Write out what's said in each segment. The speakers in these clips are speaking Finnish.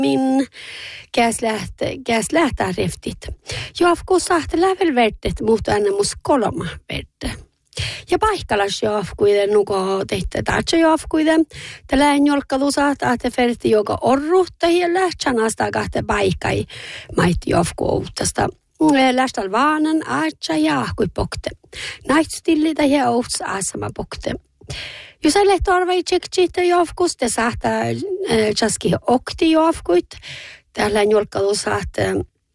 min käs lähtää reftit. Joafku sahte lävel verdet, mutta aina mus kolma verde. Ja paikkalas joafkuiden nuko tehtä taatsa joafkuiden. Tällä jolkadu saattaa te ferti joka orruutta ja lähtsänasta kahte paikai mait joafku outtasta. Lähtal vaanan aatsa jaahkui pokte. Naitsstillitä ja outs asama pokte. Jos ei lehto arvei tsektsiitä joafkus, te saattaa jaski okti joafkuit. Täällä jolkadu saattaa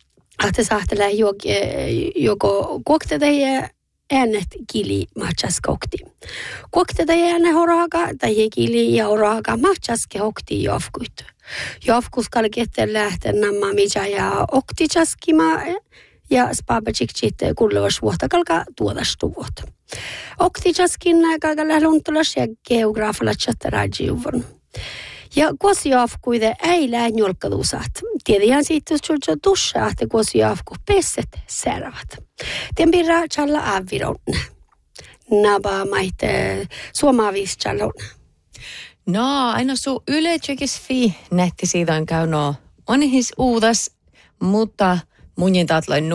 joko kuokteta ja äänet kili mahtsaske okti. Kuokteta ja ääne horaaka tai kili ja horaaka mahtsaske okti joafkuit. Joafkus kalkette lähten namma mitä ja okti jaskima ja spaaba tsektsiitä kullevas vuotta kalka tuodastu vuotta. Okti jaskin kalka luntulas ja geografalat chattarajiuvon. Ja kuosijoafkuide ei lähen jolkkaduusat. Tiedähän siitä, että tussaa, että kuosijoafku pesset särvät. Tien pirra challa aviron. Naba maite suomaavis challon. No, aina su Yle.fi nettisidan käy no. On his uudas, mutta munjen taatloin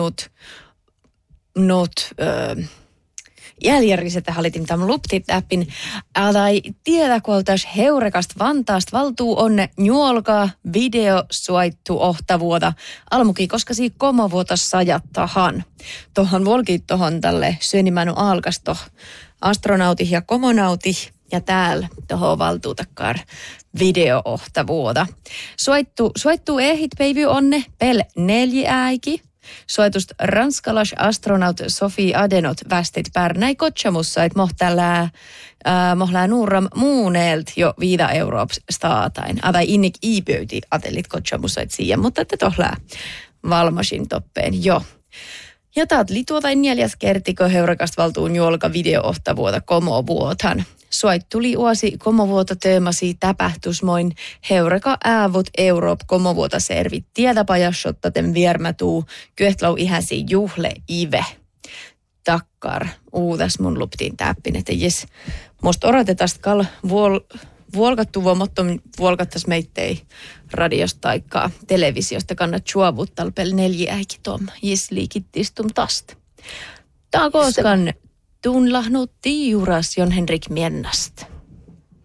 jäljärrisetä hallitin tämän luptit appin. Tai tiedä kuoltais heurekast vantaast valtuu onne juolkaa video suaittu ohtavuota almuki, koska siinä komovuota sajattahan. Tohan volkiit tohon tälle syönimänu alkasto astronauti ja komonauti ja täällä tohon valtuutakkaan video-ohtavuota. Suaittu ehit peivy onne pel 4 äiki. Soitust ranskalas astronaut Sophie Adenot västit pärnäi kotsamussa, että mohlää nuuram muuneelt jo 5 Euroops staatain. Avai innik iipöyti atellit kotsamussa, että siihen, mutta te tohlää valmasin toppeen jo. Ja taat lituotain 4. kertikö heurakast valtuun juolka video-ohtavuota komovuotan. Soit tuli uosi komovuota teemasi täpähtusmoin heureka äävut Euroop komovuota servit tietäpajassottaten viermätuu kyhtlau ihäsi juhle ive. Takkar uudas mun luptiin täppin, että jes musta odotetast vuolkattuvo, mutta vuolkattas meittei radiosta taikkaa televisiosta kannat suovuttal pel 4 äiki tom jes liikittistum tast. Tää koskan tunlahnut tiuras Jon Henrik Miennast.